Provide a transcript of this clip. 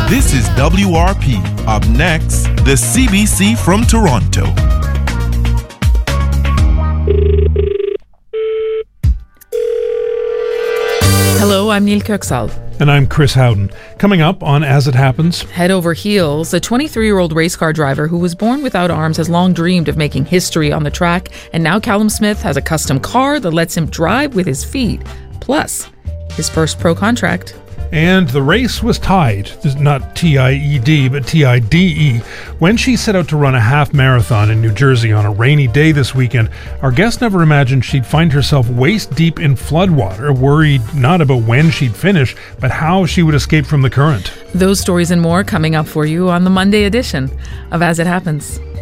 This is WRP. Up next, the CBC from Toronto. Hello, I'm Neil Kirksall. And I'm Chris Howden. Coming up on As It Happens. Head over heels, a 23-year-old race car driver who was born without arms has long dreamed of making history on the track, and now Callum Smith has a custom car that lets him drive with his feet. Plus, his first pro contract. And the race was tied, not T-I-E-D, but T-I-D-E, when she set out to run a half marathon in New Jersey on a rainy day this weekend. Our guest never imagined she'd find herself waist deep in floodwater, worried not about when she'd finish, but how she would escape from the current. Those stories and more coming up for you on the Monday edition of As It Happens.